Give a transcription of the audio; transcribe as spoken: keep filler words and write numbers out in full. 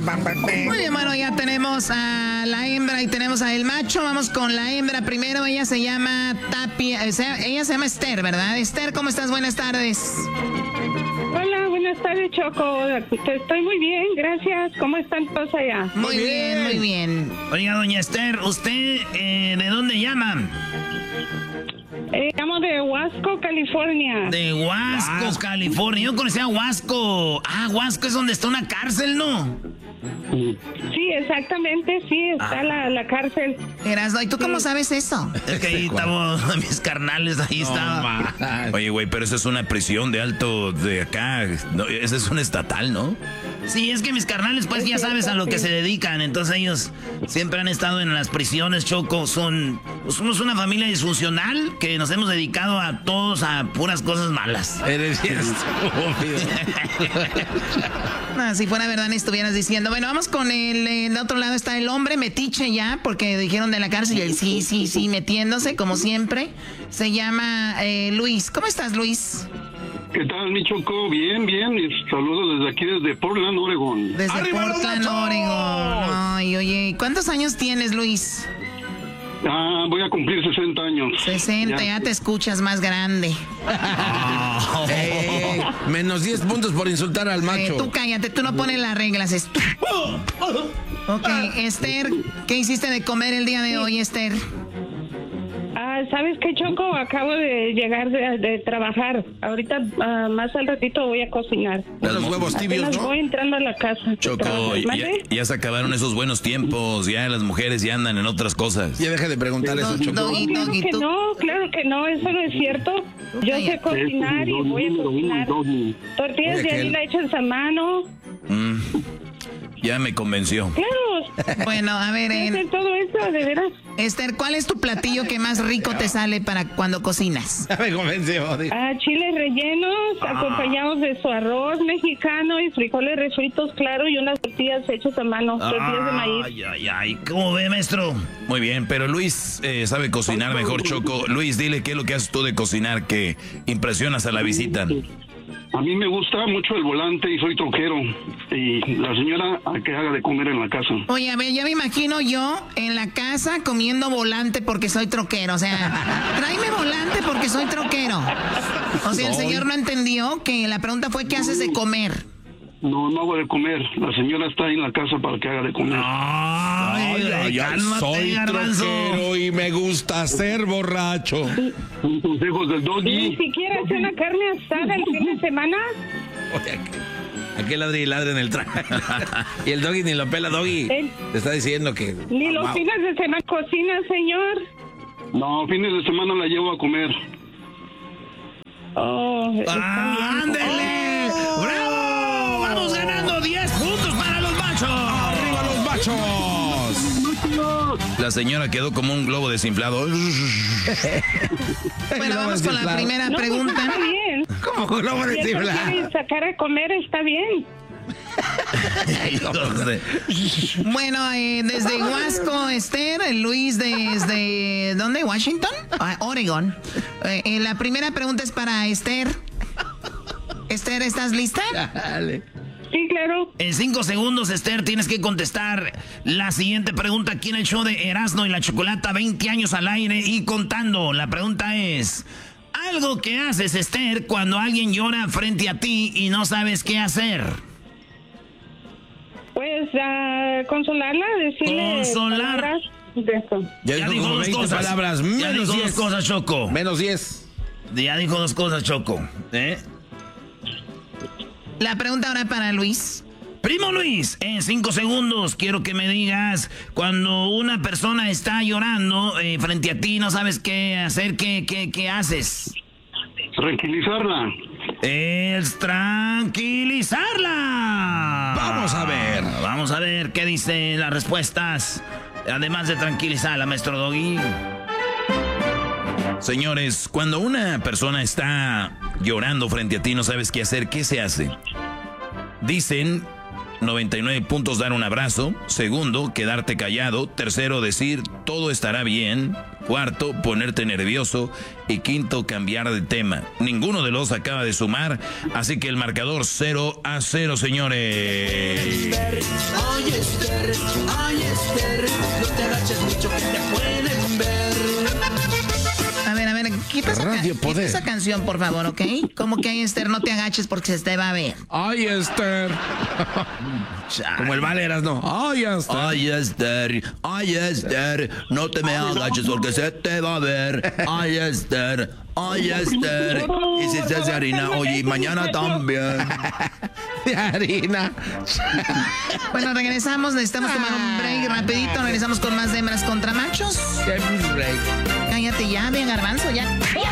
Muy bien, bueno, ya tenemos a la hembra y tenemos a el macho. Vamos con la hembra primero. Ella se llama Tapia, o sea, ella se llama Esther, ¿verdad? Esther, ¿cómo estás? Buenas tardes. Hola, buenas tardes, Choco. Estoy muy bien, gracias. ¿Cómo están todos allá? Muy, muy bien, bien, muy bien. Oiga, doña Esther, ¿usted eh, de dónde llama? Eh, llamo de Huasco, California. De Huasco, Huasco, California. Yo conocía a Huasco. Ah, Huasco es donde está una cárcel, ¿no? Sí, exactamente, sí, está ah. la, la cárcel. Erasno, ¿y tú cómo sí. sabes eso? Es que ahí estamos, mis carnales, ahí no, estaba. Oye, güey, pero eso es una prisión de alto de acá. No, ese es un estatal, ¿no? Sí, es que mis carnales, pues, ya sabes a lo que se dedican. Entonces ellos siempre han estado en las prisiones, Choco. Son, somos una familia disfuncional que nos hemos dedicado a todos a puras cosas malas. Eres bien estúpido. No, si fuera verdad, ni estuvieras diciendo. Bueno, vamos con el, el otro lado está el hombre metiche ya, porque dijeron de la cárcel y él sí, sí, sí, metiéndose, como siempre. Se llama eh, Luis. ¿Cómo estás, Luis? ¿Qué tal, mi Choco? Bien, bien. Saludos desde aquí, desde Portland, Oregon. Desde Portland, Oregon. Ay, oye, ¿cuántos años tienes, Luis? Ah, voy a cumplir sesenta años. sesenta, ya, ya te escuchas más grande. Oh. Eh, menos diez puntos por insultar al macho. Eh, tú cállate, tú no pones las reglas. Es... Ok, Esther, ¿qué hiciste de comer el día de hoy, Esther? Ah, ¿sabes qué, Choco? Acabo de llegar de, de trabajar. Ahorita, uh, más al ratito voy a cocinar. Los huevos tibios, ¿no? Voy entrando a la casa. Choco, ya, ya se acabaron esos buenos tiempos. Ya las mujeres ya andan en otras cosas. Ya deja de preguntar eso, Choco. Doggy, no, claro que ¿tú? no, claro que no. Eso no es cierto. Yo sé cocinar y voy a cocinar. Tortillas de harina hechas a mano. Mm. Ya me convenció. Claro. Bueno, a ver. En... todo eso, de veras. Esther, ¿cuál es tu platillo que más rico te sale para cuando cocinas? Ya me convenció. Ah, chiles rellenos, ah. acompañados de su arroz mexicano y frijoles refritos, claro, y unas tortillas hechas a mano, ah, tortillas de maíz. Ay, ay, ay. ¿Cómo ve, maestro? Muy bien, pero Luis eh, sabe cocinar mejor, Choco. Luis, dile qué es lo que haces tú de cocinar que impresionas a la visita. A mí me gusta mucho el volante y soy troquero. Y la señora a que haga de comer en la casa. Oye, a ver, ya me imagino yo en la casa comiendo volante porque soy troquero. O sea, tráeme volante porque soy troquero. O sea, el señor no entendió que la pregunta fue ¿qué haces de comer? No, no hago de comer. La señora está ahí en la casa para que haga de comer. Ay, ay, ay, cálmate, soy troquero y me gusta ser borracho. Son consejos del Doggy. Ni siquiera hace una carne asada el fin de semana. Oye, aquí ladre y ladre en el traje. Y el Doggy ni lo pela, Doggy. ¿Eh? Te está diciendo que... Ni los wow. fines de semana cocina, señor. No, fines de semana la llevo a comer. Oh, ah, ¡ándele! Oh. ¡Bravo! Vamos ganando diez puntos para los machos. ¡Arriba los machos! La señora quedó como un globo desinflado. Bueno, vamos con la primera no, pregunta. Pues está bien. ¿Cómo globo desinflado? Si sacar a comer está bien. Bueno, eh, desde Huasco, Esther, Luis desde... ¿dónde? ¿Washington? Ah, Oregon. Eh, eh, la primera pregunta es para Esther. Esther, ¿estás lista? Dale. Sí, claro. En cinco segundos, Esther, tienes que contestar la siguiente pregunta aquí en el show de Erasmo y la Chocolata, veinte años al aire y contando. La pregunta es, algo que haces, Esther, cuando alguien llora frente a ti y no sabes qué hacer. Pues, uh, consolarla, decirle Consolar. De eso. Ya, ya dijo dos cosas. Palabras, menos ya dijo diez. dos cosas, Choco. Menos diez. Ya dijo dos cosas, Choco. ¿Eh? La pregunta ahora para Luis. Primo Luis, en cinco segundos quiero que me digas, cuando una persona está llorando eh, frente a ti, no sabes qué hacer, ¿qué, qué, qué haces? Tranquilizarla. Es tranquilizarla. Vamos a ver. Vamos a ver qué dicen las respuestas. Además de tranquilizarla, maestro Doggy. Señores, cuando una persona está llorando frente a ti, no sabes qué hacer, ¿qué se hace? Dicen, noventa y nueve puntos, dar un abrazo. Segundo, quedarte callado. Tercero, decir todo estará bien. Cuarto, ponerte nervioso. Y quinto, cambiar de tema. Ninguno de los acaba de sumar, así que el marcador cero a cero, señores. Ay, Esther, ay, Esther, no te agaches mucho que te pueden ver. A ver, a ver, quita esa, Radio ca- Poder. quita esa canción, por favor, ¿ok? Como que, Esther, no te agaches porque se te va a ver. Ay, Esther. Como el Valeras, ¿no? Ay, Esther. Ay, Esther, ay, Esther, no te me agaches porque se te va a ver. Ay, Esther, ay, Esther. Y si se hace harina, oye, mañana también. De harina. Bueno, regresamos, necesitamos tomar un break rapidito. Regresamos con más de hembras contra machos. Qué break. Cállate ya, bien garbanzo, ya.